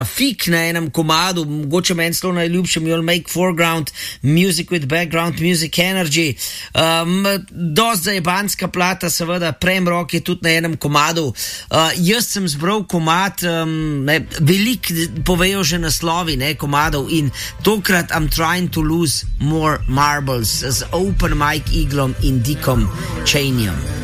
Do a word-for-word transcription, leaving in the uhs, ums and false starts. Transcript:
Fik na enem komadu, mogoče meni zelo najljubšem, You'll Make Foreground Music with Background Music Energy. Um, dost zajebanska plata, seveda, Prem Rock je tudi na enem komadu. Uh, jaz sem zbral komad, um, veliko povejo že naslovi ne, komadov in tokrat I'm Trying to Lose More Marbles z Open Mike Eaglom in Dickom Chaneyem.